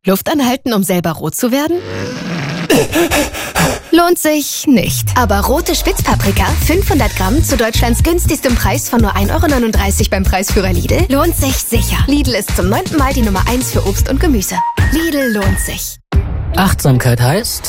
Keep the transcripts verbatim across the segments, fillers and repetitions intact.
Luft anhalten, um selber rot zu werden? Lohnt sich nicht. Aber rote Spitzpaprika, fünfhundert Gramm zu Deutschlands günstigstem Preis von nur ein Euro neununddreißig beim Preisführer Lidl, lohnt sich sicher. Lidl ist zum neunten Mal die Nummer eins für Obst und Gemüse. Lidl lohnt sich. Achtsamkeit heißt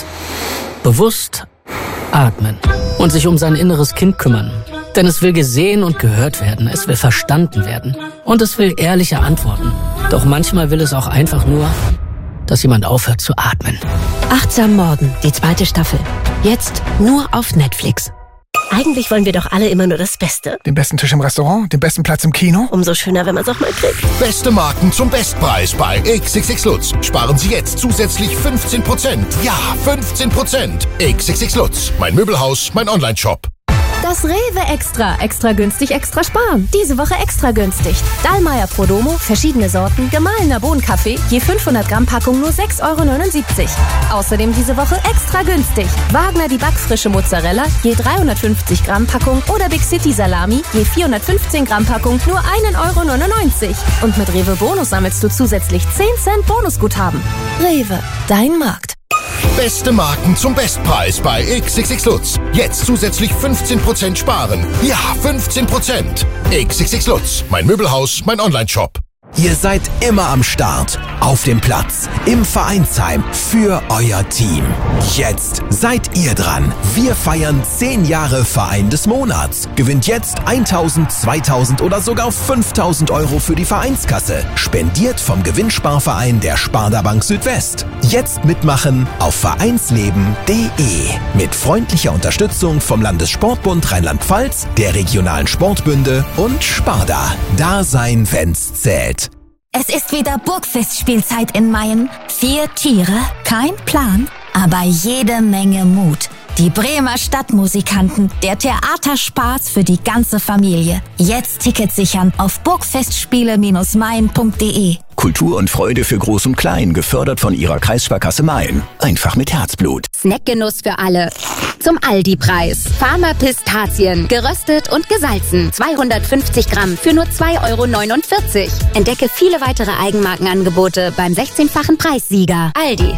bewusst atmen und sich um sein inneres Kind kümmern. Denn es will gesehen und gehört werden, es will verstanden werden und es will ehrliche Antworten. Doch manchmal will es auch einfach nur, dass jemand aufhört zu atmen. Achtsam Morden, die zweite Staffel. Jetzt nur auf Netflix. Eigentlich wollen wir doch alle immer nur das Beste. Den besten Tisch im Restaurant, den besten Platz im Kino. Umso schöner, wenn man es auch mal kriegt. Beste Marken zum Bestpreis bei X X X Lutz. Sparen Sie jetzt zusätzlich fünfzehn Prozent. Ja, fünfzehn Prozent. X X X Lutz. Mein Möbelhaus, mein Onlineshop. Das Rewe Extra. Extra günstig, extra sparen. Diese Woche extra günstig. Dallmayr Prodomo, verschiedene Sorten, gemahlener Bohnenkaffee, je fünfhundert Gramm Packung nur sechs Euro neunundsiebzig. Außerdem diese Woche extra günstig. Wagner die backfrische Mozzarella, je dreihundertfünfzig Gramm Packung oder Big City Salami, je vierhundertfünfzehn Gramm Packung nur ein Euro neunundneunzig. Und mit Rewe Bonus sammelst du zusätzlich zehn Cent Bonusguthaben. Rewe, dein Markt. Beste Marken zum Bestpreis bei X X X Lutz. Jetzt zusätzlich fünfzehn Prozent sparen. Ja, fünfzehn Prozent. X X X Lutz. Mein Möbelhaus, mein Onlineshop. Ihr seid immer am Start, auf dem Platz, im Vereinsheim, für euer Team. Jetzt seid ihr dran. Wir feiern zehn Jahre Verein des Monats. Gewinnt jetzt tausend, zweitausend oder sogar fünftausend Euro für die Vereinskasse. Spendiert vom Gewinnsparverein der Sparda Bank Südwest. Jetzt mitmachen auf vereinsleben punkt de. Mit freundlicher Unterstützung vom Landessportbund Rheinland-Pfalz, der regionalen Sportbünde und Sparda. Da sein, wenn's zählt. Es ist wieder Burgfestspielzeit in Mayen. Vier Tiere, kein Plan, aber jede Menge Mut. Die Bremer Stadtmusikanten, der Theaterspaß für die ganze Familie. Jetzt Tickets sichern auf burgfestspiele Bindestrich mayen punkt de. Kultur und Freude für Groß und Klein, gefördert von ihrer Kreissparkasse Mayen. Einfach mit Herzblut. Snackgenuss für alle. Zum Aldi-Preis. Farmer Pistazien, geröstet und gesalzen. zweihundertfünfzig Gramm für nur zwei Euro neunundvierzig. Entdecke viele weitere Eigenmarkenangebote beim sechzehnfachen Preissieger. Aldi.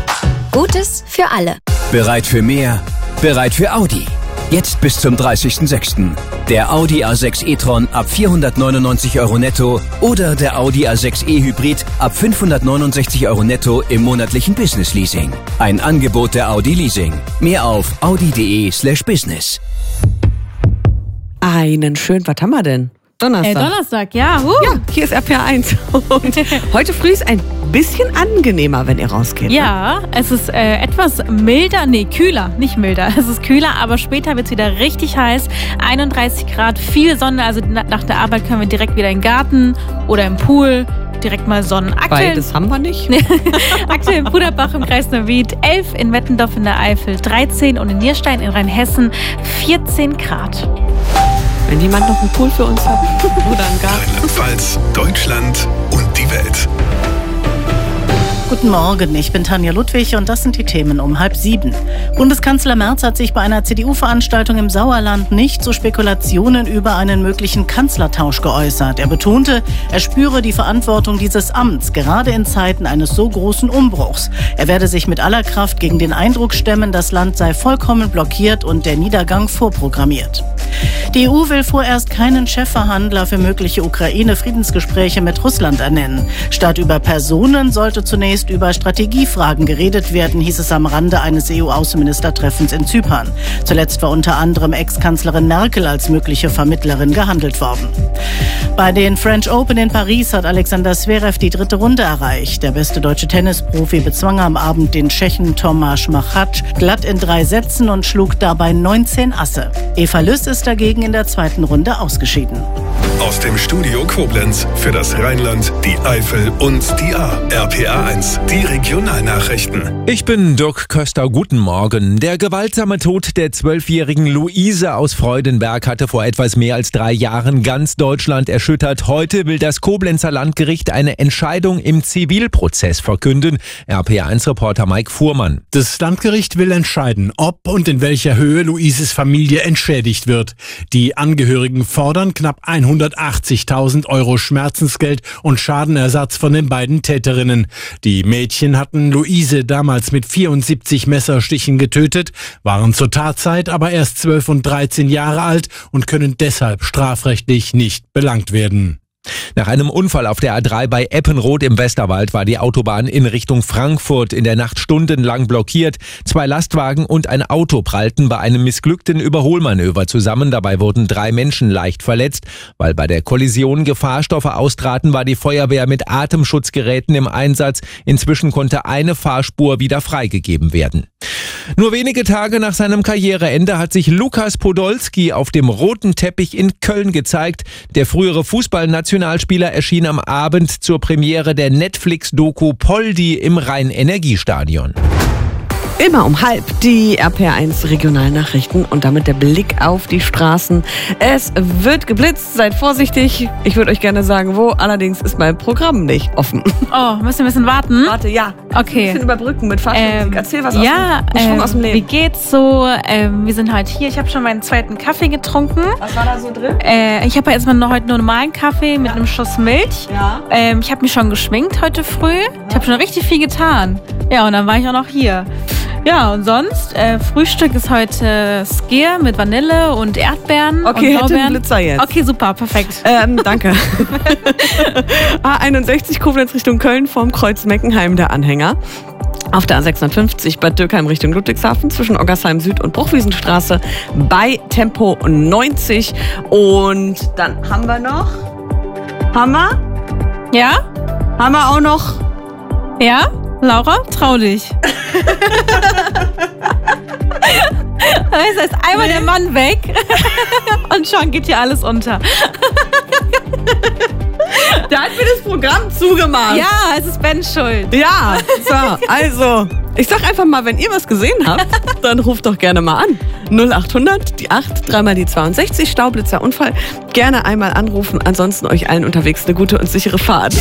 Gutes für alle. Bereit für mehr? Bereit für Audi. Jetzt bis zum dreißigsten sechsten Der Audi A sechs e-tron ab vierhundertneunundneunzig Euro netto oder der Audi A sechs e Hybrid ab fünfhundertneunundsechzig Euro netto im monatlichen Business Leasing. Ein Angebot der Audi Leasing. Mehr auf audi punkt de slash business. Einen schönen, was haben wir denn? Donnerstag. Äh, Donnerstag, ja. Uh. Ja, hier ist R P R eins. Und heute früh ist ein bisschen angenehmer, wenn ihr rausgeht. Ja, ne? Es ist äh, etwas milder, nee, kühler, nicht milder. Es ist kühler, aber später wird es wieder richtig heiß. einunddreißig Grad, viel Sonne, also nach der Arbeit können wir direkt wieder in den Garten oder im Pool. Direkt mal Sonnen. Aktuell, Beides haben wir nicht. Aktuell in Puderbach im Kreis Neuwied, elf in Wettendorf in der Eifel, dreizehn und in Nierstein in Rheinhessen vierzehn Grad. Wenn jemand noch einen Pool für uns hat oder einen Garten. Rheinland-Pfalz, Deutschland und die Welt. Guten Morgen, ich bin Tanja Ludwig und das sind die Themen um halb sieben. Bundeskanzler Merz hat sich bei einer C D U-Veranstaltung im Sauerland nicht zu Spekulationen über einen möglichen Kanzlertausch geäußert. Er betonte, er spüre die Verantwortung dieses Amts, gerade in Zeiten eines so großen Umbruchs. Er werde sich mit aller Kraft gegen den Eindruck stemmen, das Land sei vollkommen blockiert und der Niedergang vorprogrammiert. Die E U will vorerst keinen Chefverhandler für mögliche Ukraine-Friedensgespräche mit Russland ernennen. Statt über Personen sollte zunächst über Strategiefragen geredet werden, hieß es am Rande eines E U-Außenministertreffens in Zypern. Zuletzt war unter anderem Ex-Kanzlerin Merkel als mögliche Vermittlerin gehandelt worden. Bei den French Open in Paris hat Alexander Zverev die dritte Runde erreicht. Der beste deutsche Tennisprofi bezwang am Abend den Tschechen Tomáš Machač glatt in drei Sätzen und schlug dabei neunzehn Asse. Eva Lüss ist dagegen in der zweiten Runde ausgeschieden. Aus dem Studio Koblenz für das Rheinland, die Eifel und die A. R P R eins, die Regionalnachrichten. Ich bin Dirk Köster, guten Morgen. Der gewaltsame Tod der zwölfjährigen Luise aus Freudenberg hatte vor etwas mehr als drei Jahren ganz Deutschland erschüttert. Heute will das Koblenzer Landgericht eine Entscheidung im Zivilprozess verkünden. R P R eins Reporter Mike Fuhrmann. Das Landgericht will entscheiden, ob und in welcher Höhe Luises Familie entschädigt wird. Die Angehörigen fordern knapp hundert hundertachtzigtausend Euro Schmerzensgeld und Schadenersatz von den beiden Täterinnen. Die Mädchen hatten Luise damals mit vierundsiebzig Messerstichen getötet, waren zur Tatzeit aber erst zwölf und dreizehn Jahre alt und können deshalb strafrechtlich nicht belangt werden. Nach einem Unfall auf der A drei bei Eppenroth im Westerwald war die Autobahn in Richtung Frankfurt in der Nacht stundenlang blockiert. Zwei Lastwagen und ein Auto prallten bei einem missglückten Überholmanöver zusammen. Dabei wurden drei Menschen leicht verletzt. Weil bei der Kollision Gefahrstoffe austraten, war die Feuerwehr mit Atemschutzgeräten im Einsatz. Inzwischen konnte eine Fahrspur wieder freigegeben werden. Nur wenige Tage nach seinem Karriereende hat sich Lukas Podolski auf dem roten Teppich in Köln gezeigt. Der frühere Fußballnationalspieler erschien am Abend zur Premiere der Netflix-Doku Poldi im Rhein-Energiestadion. Immer um halb die R P R eins Regionalnachrichten und damit der Blick auf die Straßen. Es wird geblitzt, seid vorsichtig. Ich würde euch gerne sagen, wo. Allerdings ist mein Programm nicht offen. Oh, müssen wir ein bisschen warten? Warte, ja. Okay. Ein bisschen überbrücken mit Fahrstuhlmusik. Ähm, Erzähl was ja, aus dem Schwung ähm, aus dem Leben. Wie geht's so? Ähm, wir sind heute hier. Ich habe schon meinen zweiten Kaffee getrunken. Was war da so drin? Äh, ich habe jetzt mal noch heute nur normalen Kaffee mit ja. einem Schuss Milch. Ja. Ähm, ich habe mich schon geschminkt heute früh. Ja. Ich habe schon richtig viel getan. Ja, und dann war ich auch noch hier. Ja, und sonst, äh, Frühstück ist heute Skier mit Vanille und Erdbeeren. Okay, und hätte einen Blitzer jetzt. Okay, super, perfekt. Ähm, danke. A einundsechzig Koblenz Richtung Köln vom Kreuz Meckenheim der Anhänger. Auf der A sechsundfünfzig Bad Dürkheim Richtung Ludwigshafen zwischen Oggersheim Süd und Bruchwiesenstraße bei Tempo neunzig. Und dann haben wir noch... Haben wir? Ja? Haben wir auch noch... Ja? Laura, trau dich. Das heißt, einmal nee. der Mann weg und schon geht hier alles unter. Da hat mir das Programm zugemacht. Ja, es ist Bens Schuld. Ja, so, also, ich sag einfach mal, wenn ihr was gesehen habt, dann ruft doch gerne mal an. null achthundert, die acht, dreimal die zweiundsechzig, Staublitzer Unfall. Gerne einmal anrufen, ansonsten euch allen unterwegs eine gute und sichere Fahrt.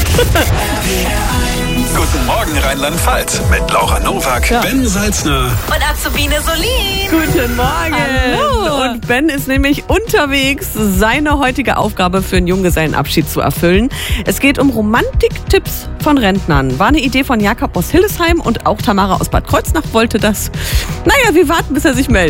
Guten Morgen Rheinland-Pfalz mit Laura Nowak, ja. Ben Salzner und Azubine Solin. Guten Morgen. Hallo. Und Ben ist nämlich unterwegs, seine heutige Aufgabe für einen Junggesellenabschied zu erfüllen. Es geht um Romantiktipps von Rentnern. War eine Idee von Jakob aus Hildesheim und auch Tamara aus Bad Kreuznach wollte das. Naja, wir warten, bis er sich meldet.